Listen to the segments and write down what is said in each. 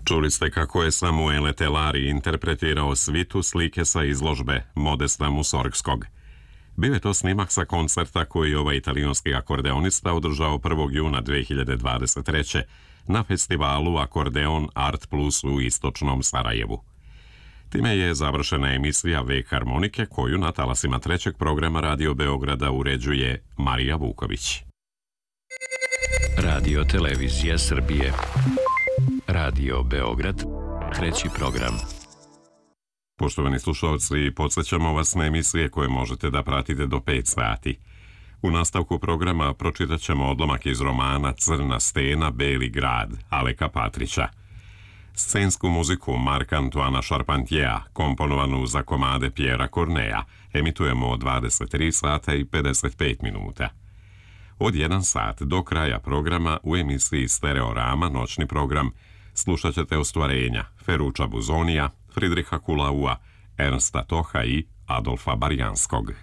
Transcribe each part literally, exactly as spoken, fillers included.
Čuli ste kako je Samuele Telari interpretirao svitu slike sa izložbe Modesta Musorgskog. Bio je to snimak sa koncerta koji je ovaj italijanski akordeonista održao prvog juna dve hiljade dvadeset treće. na festivalu Akordeon Art Plus u istočnom Sarajevu. Time je završena emisija Vek harmonike koju na talasima trećeg programa Radio Beograda uređuje Marija Vuković. Radio Televizija Srbije. Radio Beograd, treći program. Poštovani slušalci, podsjećamo vas na emisije koje možete da pratite do pet sati. U nastavku programa pročitat ćemo odlomak iz romana Crna stena, Beli grad, Aleka Patrića. Scensku muziku Marka Antoana Charpentierea, komponovanu za komade Pjera Corneja, emitujemo od dvadeset tri sata i pedeset pet minuta. Od jedan sat do kraja programa u emisiji Stereorama, noćni program, slušat ćete ostvarenja Feruča Buzonija, Fridriha Kulaua, Ernsta Toha i Adolfa Barjanskog.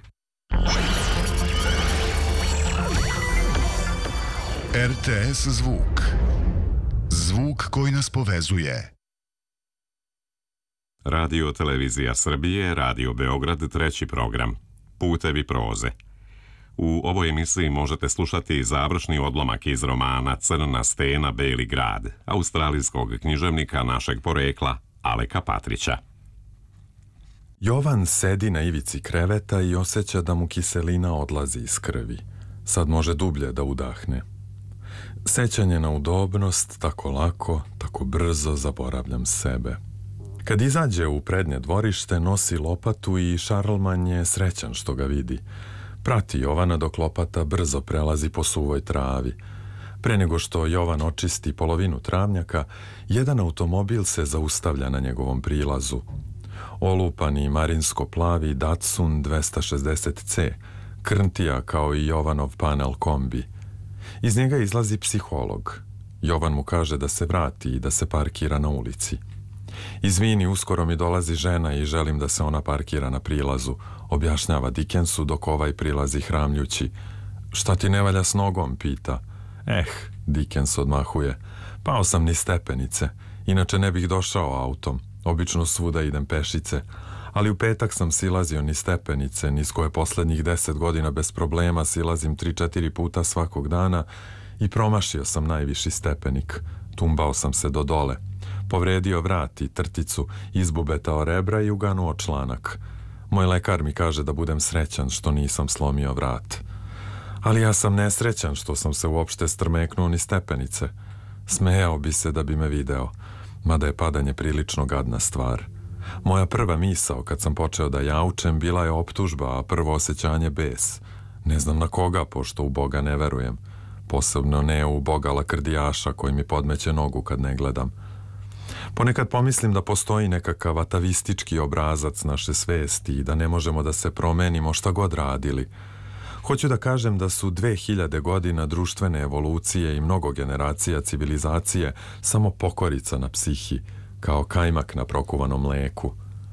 R T S Zvuk. Zvuk koji nas povezuje. Radio Televizija Srbije, Radio Beograd, treći program. Putevi proze. U ovoj emisiji možete slušati završni odlomak iz romana Crna stena, Beli grad, australijskog književnika našeg porekla, Aleka Patrića. Jovan sedi na ivici kreveta i osjeća da mu kiselina odlazi iz krvi. Sad može dublje da udahne. Sećanje na udobnost, tako lako, tako brzo zaboravljam sebe. Kad izađe u prednje dvorište, nosi lopatu i Šarlman je srećan što ga vidi. Prati Jovana dok lopata brzo prelazi po suvoj travi. Pre nego što Jovan očisti polovinu travnjaka, jedan automobil se zaustavlja na njegovom prilazu. Olupani marinsko-plavi Datsun dvesta šezdeset C, krntija kao i Jovanov panel kombi. Iz njega izlazi psiholog. Jovan mu kaže da se vrati i da se parkira na ulici. Izvini, uskoro mi dolazi žena i želim da se ona parkira na prilazu, objašnjava Dickensu dok ovaj prilazi hramljući. Šta ti ne valja s nogom, pita. Eh, Dickens odmahuje. Pao sam niz stepenice, inače ne bih došao autom. Obično svuda idem pešice, ali u petak sam silazio niz stepenice, niz koje poslednjih deset godina bez problema silazim tri četiri puta svakog dana i promašio sam najviši stepenik. Tumbao sam se do dole. Povredio vrat i trticu, izbubetao rebra i uganuo članak. Moj lekar mi kaže da budem srećan što nisam slomio vrat. Ali ja sam nesrećan što sam se uopšte strmeknuo ni stepenice. Smejao bi se da bi me video, mada je padanje prilično gadna stvar. Moja prva misao kad sam počeo da jaučem bila je optužba, a prvo osjećanje bes. Ne znam na koga, pošto u Boga ne verujem. Posebno ne u Boga lakrdijaša koji mi podmeće nogu kad ne gledam. Ponekad pomislim da postoji nekakav atavistički obrazac naše svesti i da ne možemo da se promenimo šta god radili. Hoću da kažem da su dve hiljade godina društvene evolucije i mnogo generacija civilizacije samo pokorica na psihi, kao kajmak na prokuvanom mleku.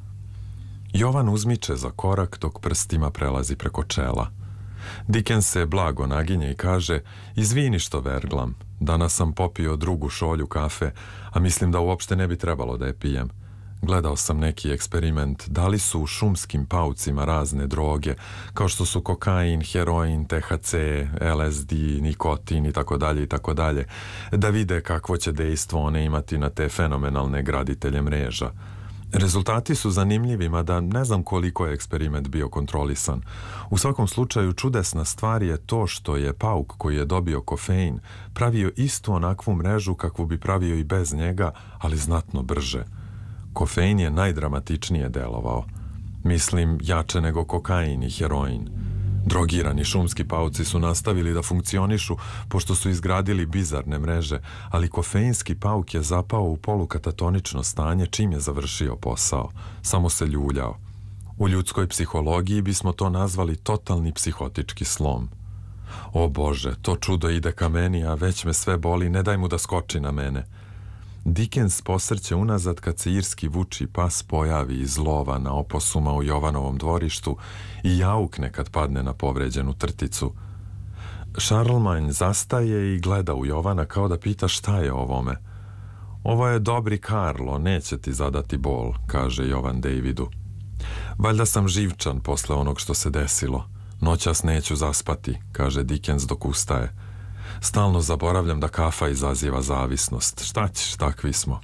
Jovan uzmiče za korak dok prstima prelazi preko čela. Dickens se blago naginje i kaže: izvini što verglam, danas sam popio drugu šolju kafe, a mislim da uopšte ne bi trebalo da je pijem. Gledao sam neki eksperiment, da li su u šumskim paucima razne droge, kao što su kokain, heroin, T H C, L S D, nikotin i tako dalje i tako dalje, da vide kakvo će dejstvo one imati na te fenomenalne graditelje mreža. Rezultati su zanimljivi, mada ne znam koliko je eksperiment bio kontrolisan. U svakom slučaju čudesna stvar je to što je pauk koji je dobio kofein pravio istu onakvu mrežu kakvu bi pravio i bez njega, ali znatno brže. Kofein je najdramatičnije delovao. Mislim, jače nego kokain i heroin. Drogirani šumski pauci su nastavili da funkcionišu pošto su izgradili bizarne mreže, ali kofeinski pauk je zapao u polukatatonično stanje čim je završio posao. Samo se ljuljao. U ljudskoj psihologiji bismo to nazvali totalni psihotički slom. O Bože, to čudo ide ka meni, a već me sve boli, ne daj mu da skoči na mene. Dickens posrće unazad kad se irski vuči pas pojavi iz lova na oposuma u Jovanovom dvorištu i jaukne kad padne na povređenu trticu. Šarlman zastaje i gleda u Jovana kao da pita šta je ovome. Ovo je dobri Karlo, neće ti zadati bol, kaže Jovan Davidu. Valjda sam živčan posle onog što se desilo. Noćas neću zaspati, kaže Dickens dok ustaje. Stalno zaboravljam da kafa izaziva zavisnost. Šta ćeš, takvi smo.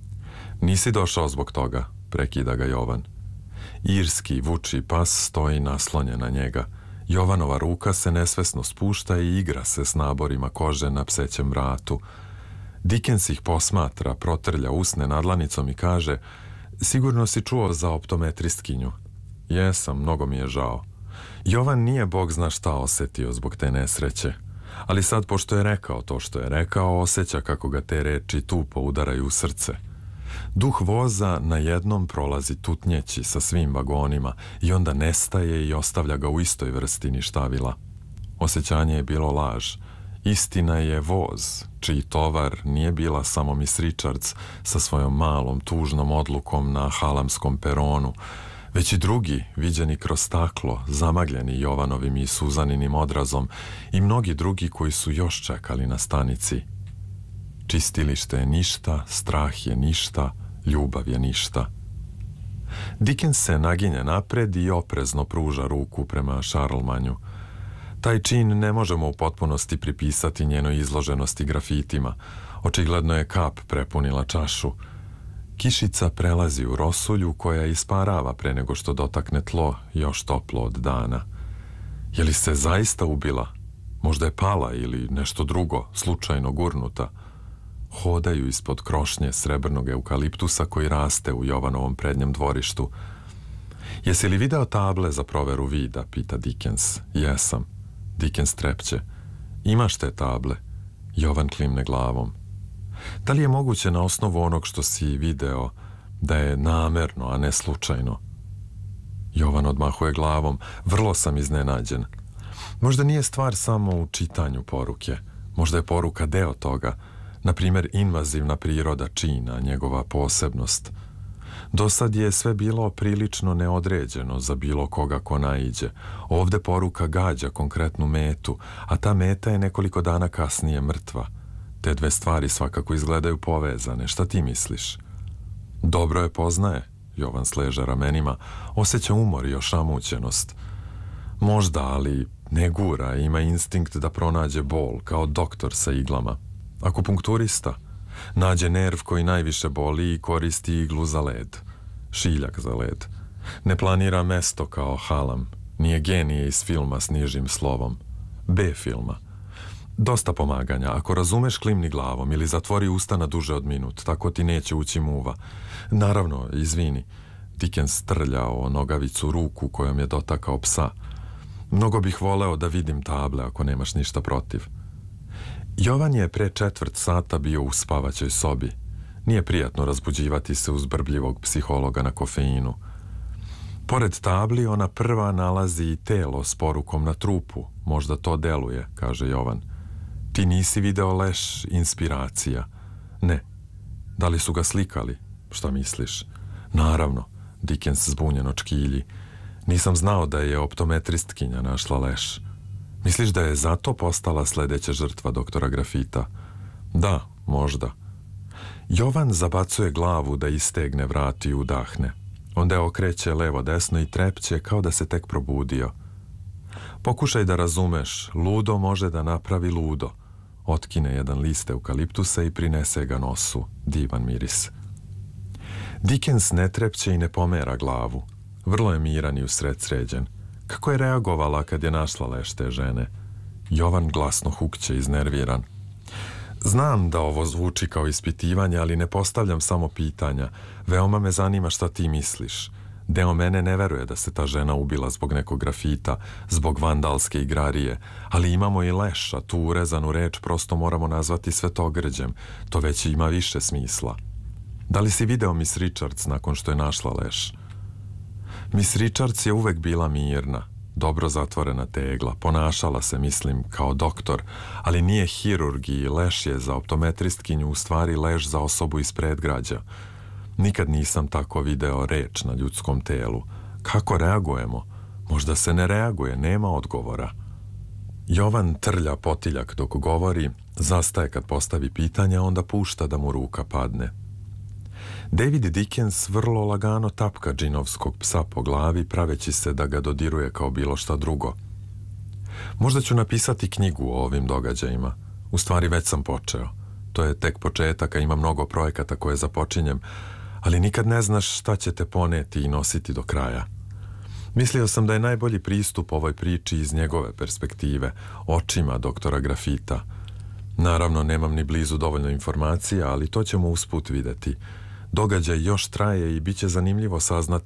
Nisi došao zbog toga, prekida ga Jovan. Irski vuči pas stoji naslonjen na njega. Jovanova ruka se nesvesno spušta i igra se s naborima kože na psećem vratu. Dickens ih posmatra, protrlja usne nadlanicom i kaže: sigurno si čuo za optometristkinju. Jesam, mnogo mi je žao. Jovan nije bog zna šta osetio zbog te nesreće. Ali sad, pošto je rekao to što je rekao, osjeća kako ga te reči tupo udaraju u srce. Duh voza na jednom prolazi tutnjeći sa svim vagonima i onda nestaje i ostavlja ga u istoj vrsti ništavila. Osjećanje je bilo laž. Istina je voz, čiji tovar nije bila samo Miss Richards sa svojom malom, tužnom odlukom na halamskom peronu, već i drugi, viđeni kroz staklo, zamagljeni Jovanovim i Suzaninim odrazom, i mnogi drugi koji su još čekali na stanici. Čistilište je ništa, strah je ništa, ljubav je ništa. Dickens se naginje napred i oprezno pruža ruku prema Šarlmanju. Taj čin ne možemo u potpunosti pripisati njenoj izloženosti grafitima. Očigledno je kap prepunila čašu. Kišica prelazi u rosulju koja isparava pre nego što dotakne tlo, još toplo od dana. Je li se zaista ubila? Možda je pala ili nešto drugo, slučajno gurnuta. Hodaju ispod krošnje srebrnog eukaliptusa koji raste u Jovanovom prednjem dvorištu. Jesi li video table za proveru vida, pita Dickens. Jesam. Dickens trepće. Imaš te table? Jovan klimne glavom. Da li je moguće na osnovu onog što si video da je namerno, a ne slučajno? Jovan odmahuje glavom. Vrlo sam iznenađen. Možda nije stvar samo u čitanju poruke. Možda je poruka deo toga. Na primjer, invazivna priroda čina, njegova posebnost. Do sad je sve bilo prilično neodređeno za bilo koga ko naiđe. Ovde poruka gađa konkretnu metu, a ta meta je nekoliko dana kasnije mrtva. Te dve stvari svakako izgledaju povezane. Šta ti misliš? Dobro je poznaje, Jovan sleže ramenima, osjeća umor i ošamućenost. Možda, ali ne gura, ima instinkt da pronađe bol, kao doktor sa iglama. Akupunkturista nađe nerv koji najviše boli i koristi iglu za led. Šiljak za led. Ne planira mesto kao Halam. Nije genije iz filma s nižim slovom. B filma. Dosta pomaganja. Ako razumeš, klimni glavom ili zatvori usta na duže od minut. Tako ti neće ući muva. Naravno, izvini. Dickens trljao o nogavicu ruku kojom je dotakao psa. Mnogo bih voleo da vidim table ako nemaš ništa protiv. Jovan je pre četvrt sata bio u spavaćoj sobi. Nije prijatno razbuđivati se uz brbljivog psihologa na kofeinu. Pored tabli ona prva nalazi i telo s porukom na trupu. Možda to deluje, kaže Jovan. Ti nisi video leš inspiracija? Ne. Da li su ga slikali? Šta misliš? Naravno, Dickens zbunjeno čkilji. Nisam znao da je optometristkinja našla leš. Misliš da je zato postala sledeća žrtva doktora Grafita? Da, možda. Jovan zabacuje glavu da istegne vrat i udahne. Onda okreće levo desno i trepće kao da se tek probudio. Pokušaj da razumeš, ludo može da napravi ludo. Otkine jedan list eukaliptusa i prinese ga nosu. Divan miris. Dickens ne trepće i ne pomera glavu. Vrlo je miran i usred sređen. Kako je reagovala kad je našla leš te žene? Jovan glasno hukće, iznerviran. Znam da ovo zvuči kao ispitivanje, ali ne postavljam samo pitanja. Veoma me zanima šta ti misliš. Deo mene ne veruje da se ta žena ubila zbog nekog grafita, zbog vandalske igrarije, ali imamo i leš, a tu urezanu reč prosto moramo nazvati svetogrđem. To već ima više smisla. Da li si video Miss Richards nakon što je našla leš? Miss Richards je uvek bila mirna, dobro zatvorena tegla, ponašala se, mislim, kao doktor, ali nije hirurg i leš je za optometristkinju u stvari leš za osobu iz predgrađa. Nikad nisam tako video reč na ljudskom telu. Kako reagujemo? Možda se ne reaguje, nema odgovora. Jovan trlja potiljak dok govori, zastaje kad postavi pitanja, onda pušta da mu ruka padne. David Dickens vrlo lagano tapka džinovskog psa po glavi, praveći se da ga dodiruje kao bilo šta drugo. Možda ću napisati knjigu o ovim događajima. U stvari već sam počeo. To je tek početak, a ima mnogo projekata koje započinjem, ali nikad ne znaš šta će te poneti i nositi do kraja. Mislio sam da je najbolji pristup ovoj priči iz njegove perspektive, očima doktora Grafita. Naravno, nemam ni blizu dovoljno informacija, ali to ćemo usput videti. Događaj još traje i bit će zanimljivo saznati